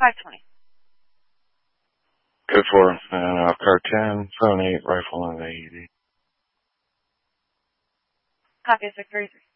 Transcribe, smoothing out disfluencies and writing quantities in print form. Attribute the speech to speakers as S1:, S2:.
S1: 520.
S2: Good for and car 10, phone 8, rifle on AED.
S1: Copy 633.